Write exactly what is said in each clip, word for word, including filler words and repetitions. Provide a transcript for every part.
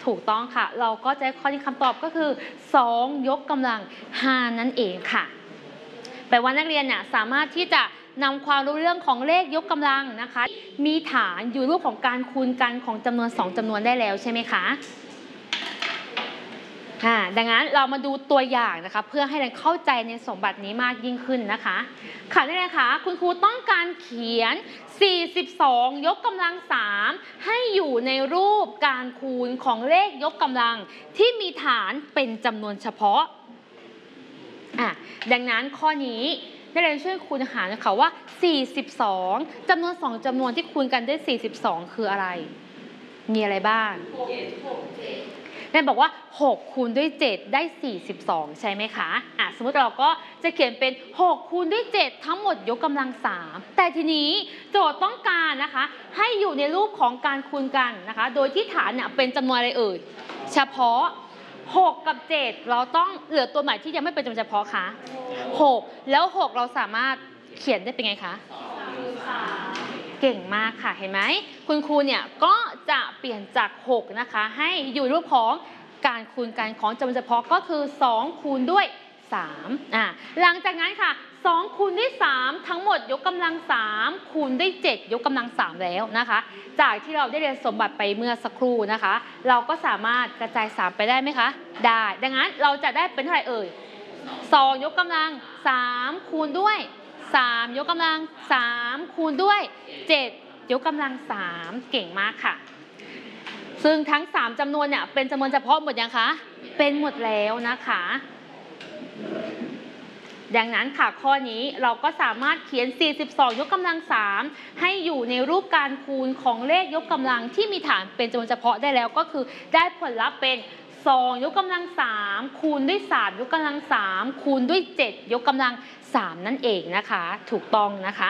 ถูกต้องค่ะเราก็จะข้อที่คำตอบก็คือสองยกกำลังห้านั่นเองค่ะแปลว่านักเรียนเนี่ยสามารถที่จะนำความรู้เรื่องของเลขยกกำลังนะคะมีฐานอยู่รูปของการคูณกันของจำนวนสองจำนวนได้แล้วใช่ไหมคะดังนั้นเรามาดูตัวอย่างนะคะเพื่อให้เราเข้าใจในสมบัตินี้มากยิ่งขึ้นนะคะค่ะนี่นะคะคุณครูต้องการเขียนสี่สิบสองยกกำลังสามให้อยู่ในรูปการคูณของเลขยกกำลังที่มีฐานเป็นจำนวนเฉพาะอ่ะดังนั้นข้อนี้นักเรียนช่วยคูณหารนะคะว่าสี่สิบสองจำนวนสองจำนวนที่คูณกันได้สี่สิบสองคืออะไรมีอะไรบ้างนันบอกว่าหกคูณด้วยเจ็ดได้สี่สิบสองใช่ไหมคะอ่ะสมมติเราก็จะเขียนเป็นหกคูณด้วยเจ็ดทั้งหมดยกกำลังสามแต่ทีนี้โจทย์ต้องการนะคะให้อยู่ในรูปของการคูณกันนะคะโดยที่ฐานเนี่ยเป็นจำนวนอะไรเอ่ยเฉพาะหกกับเจ็ดเราต้องเหลือตัวไหนที่ยังไม่เป็นจำนวนเฉพาะคะหกแล้วหกเราสามารถเขียนได้เป็นไงคะเก่งมากค่ะเห็นไหมคุณครูเนี่ยก็จะเปลี่ยนจากหกนะคะให้อยู่รูปของการคูณกันของจำนวนเฉพาะก็คือสองคูณด้วยสามอ่ะหลังจากนั้นค่ะสองคูณด้วยสามทั้งหมดยกกำลังสามคูณด้วยเจ็ดยกกำลังสามแล้วนะคะจากที่เราได้เรียนสมบัติไปเมื่อสักครู่นะคะเราก็สามารถกระจายสามไปได้ไหมคะได้ดังนั้นเราจะได้เป็นเท่าไหร่เอ่ยสองยกกำลังสามคูณด้วยสามยกกำลังสามคูณด้วยเจ็ดยกกำลังสามเก่งมากค่ะซึ่งทั้งสามจำนวนเนี่ยเป็นจำนวนเฉพาะหมดยังคะเป็นหมดแล้วนะคะดังนั้นค่ะข้อนี้เราก็สามารถเขียนสี่สิบสองยกกำลังสามให้อยู่ในรูปการคูณของเลขยกกำลังที่มีฐานเป็นจำนวนเฉพาะได้แล้วก็คือได้ผลลัพธ์เป็นสองยกกำลังสามคูณด้วยสามยกกำลังสามคูณด้วยเจ็ดยกกำลังสามนั่นเองนะคะถูกต้องนะคะ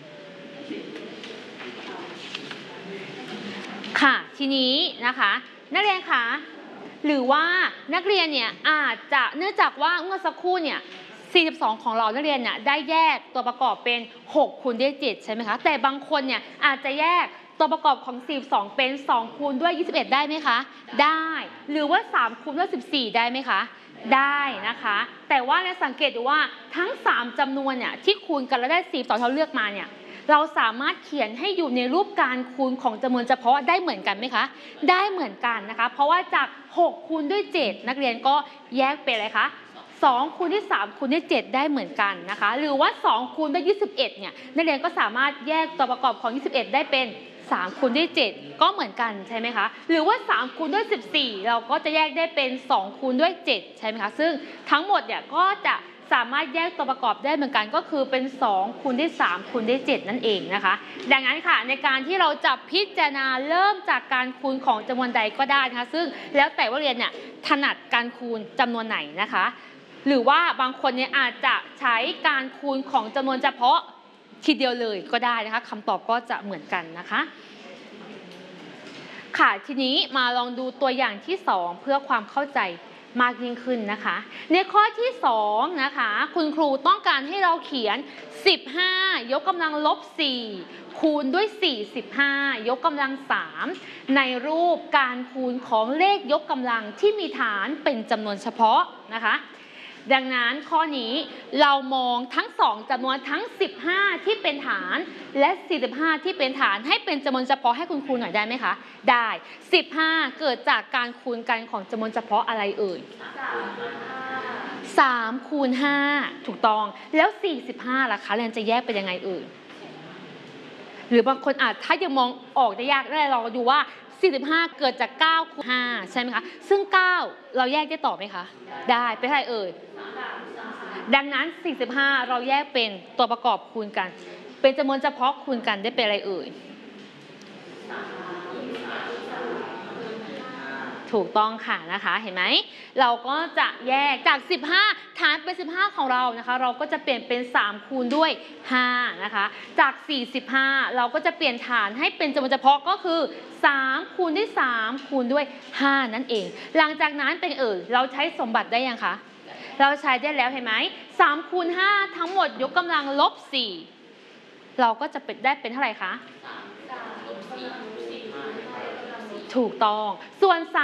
ค่ะทีนี้นะคะนักเรียนคะหรือว่านักเรียนเนี่ยอาจจะเนื่องจากว่าเมื่อสักครู่เนี่ยสี่สิบสองของเรานักเรียนเนี่ยได้แยกตัวประกอบเป็นหกคูณด้วยเจ็ดใช่ไหมคะแต่บางคนเนี่ยอาจจะแยกตัวประกอบของสี่สิบสองเป็นสองคูณด้วยยี่สิบเอ็ดได้ไหมคะได้หรือว่าสามคูณด้วยสิบสี่ได้ไหมคะได้นะคะแต่ว่าเนี่ยสังเกตดูว่าทั้งสามจำนวนเนี่ยที่คูณกันแล้วได้สี่สิบสองที่เราเลือกมาเนี่ยเราสามารถเขียนให้อยู่ในรูปการคูณของจำนวนเฉพาะได้เหมือนกันไหมคะได้เหมือนกันนะคะเพราะว่าจากหกคูณด้วยเจ็ดนักเรียนก็แยกเป็นอะไรคะสองคูณด้วยสามคูณด้วยเจ็ดได้เหมือนกันนะคะหรือว่าสองคูณด้วยยี่สิบเอ็ดเนี่ยนักเรียนก็สามารถแยกตัวประกอบของยี่สิบเอ็ดได้เป็นสามคูณด้วยเจ็ดก็เหมือนกันใช่ไหมคะหรือว่าสามคูณด้วยสิบสี่เราก็จะแยกได้เป็นสองคูณด้วยเจ็ดใช่ไหมคะซึ่งทั้งหมดเนี่ยก็จะสามารถแยกตัวประกอบได้เหมือนกันก็คือเป็นสองคูณด้วยสามคูณด้วยเจ็ดนั่นเองนะคะดังนั้นค่ะในการที่เราจะพิจารณาเริ่มจากการคูณของจำนวนใดก็ได้นะคะซึ่งแล้วแต่ว่าเรียนเนี่ยถนัดการคูณจำนวนไหนนะคะหรือว่าบางคนเนี่ยอาจจะใช้การคูณของจำนวนเฉพาะทีเดียวเลยก็ได้นะคะคำตอบก็จะเหมือนกันนะคะค่ะทีนี้มาลองดูตัวอย่างที่สองเพื่อความเข้าใจมากยิ่งขึ้นนะคะในข้อที่สองนะคะคุณครูต้องการให้เราเขียนสิบห้ายกกำลังลบสี่คูณด้วยสี่สิบห้ายกกำลังสามในรูปการคูณของเลขยกกำลังที่มีฐานเป็นจำนวนเฉพาะนะคะดังนั้นข้อนี้เรามองทั้งสองจำนวนทั้งสิบห้าที่เป็นฐานและสี่สิบห้าที่เป็นฐานให้เป็นจำนวนเฉพาะให้คุณครูหน่อยได้ไหมคะได้สิบห้าเกิดจากการคูณกันของจำนวนเฉพาะอะไรเอ่ยสามคูณห้าถูกต้องแล้วสี่สิบห้าล่ะคะเรียนจะแยกเป็นยังไงเอ่ยหรือบางคนอาจถ้ายังมองออกได้ยากได้ลองดูว่าสี่สิบห้าเกิดจากเก้าคูณห้าใช่ไหมคะซึ่งเก้าเราแยกได้ต่อไหมคะได้เป็นอะไรเอ่ยดังนั้นสี่สิบห้าเราแยกเป็นตัวประกอบคูณกันเป็นจำนวนเฉพาะคูณกันได้เป็นอะไรเอ่ยถูกต้องค่ะนะคะเห็นไหมเราก็จะแยกจากสิบห้าฐานเป็นสิบห้าของเรานะคะเราก็จะเปลี่ยนเป็นสามคูณด้วยห้านะคะจากสี่สิบห้าเราก็จะเปลี่ยนฐานให้เป็นจำนวนเฉพาะก็คือสามคูณด้วยสามคูณด้วยห้านั่นเองหลังจากนั้นเป็นเอ่ยเราใช้สมบัติได้ยังคะเราใช้ได้แล้วเห็นไหมสามคูณห้าทั้งหมดยกกำลังลบสี่เราก็จะเป็นได้เป็นเท่าไหร่คะถูกต้องส่วน